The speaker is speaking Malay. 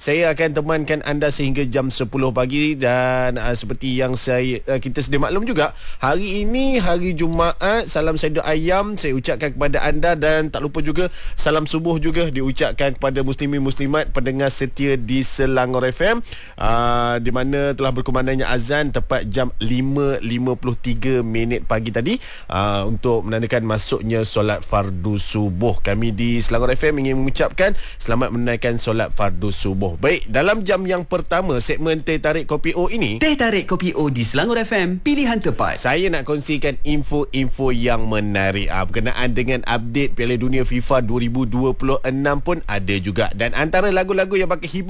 Saya akan temankan anda sehingga jam 10 pagi. Dan seperti yang kita sedia maklum juga, hari ini hari Jumaat. Salam sayur ayam saya ucapkan kepada anda. Dan tak lupa juga salam subuh juga diucapkan kepada muslimin muslimat pendengar setia di Selangor FM, di mana telah berkumandangnya azan tepat jam 5.53 pagi tadi, untuk menandakan masuknya solat fardu subuh. Kami di Selangor FM ingin mengucapkan selamat menunaikan solat fardu subuh. Baik, dalam jam yang pertama segmen Teh Tarik Kopi O ini, Teh Tarik Kopi O di Selangor FM, pilihan tepat. saya nak kongsikan info-info yang menarik berkenaan dengan update Piala Dunia FIFA 2026 pun ada juga. Dan antara lagu-lagu yang pakai hibur